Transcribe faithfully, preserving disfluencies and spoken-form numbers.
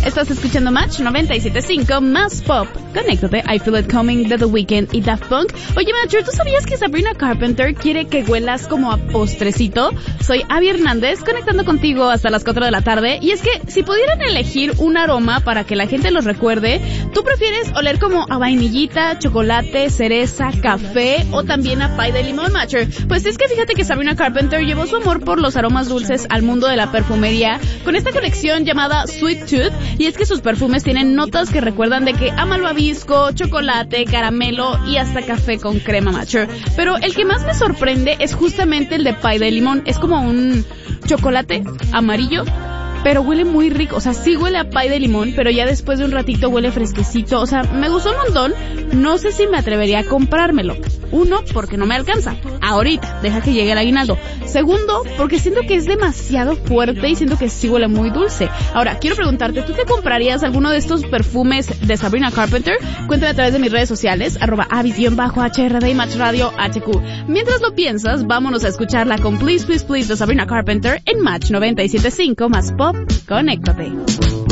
Estás escuchando Match noventa y siete punto cinco más pop. Conéctate, I Feel It Coming de The Weeknd y Daft Punk. Oye, Matcher, ¿tú sabías que Sabrina Carpenter quiere que huelas como a postrecito? Soy Abby Hernández, conectando contigo hasta las cuatro de la tarde. Y es que si pudieran elegir un aroma para que la gente los recuerde, ¿tú prefieres oler como a vainillita, chocolate, cereza, café o también a pie de limón, Matcher? Pues es que fíjate que Sabrina Carpenter llevó su amor por los aromas dulces al mundo de la perfumería con esta colección llamada Sweet Tooth, y es que sus perfumes tienen notas que recuerdan de que a malvavisco, chocolate, caramelo y hasta café con crema, Matcher. Pero el que más me sorprende es justamente el de pie de limón. Es como un chocolate amarillo, pero huele muy rico. O sea, sí huele a pie de limón, pero ya después de un ratito huele fresquecito. O sea, me gustó un montón. No sé si me atrevería a comprármelo. Uno, porque no me alcanza ahorita, deja que llegue el aguinaldo. Segundo, porque siento que es demasiado fuerte y siento que sí huele muy dulce. Ahora, quiero preguntarte, ¿tú te comprarías alguno de estos perfumes de Sabrina Carpenter? Cuéntame a través de mis redes sociales, arroba avis-H R D y Match Radio H Q. Mientras lo piensas, vámonos a escucharla con Please Please Please de Sabrina Carpenter en Match noventa y siete punto cinco más pop. Conéctate.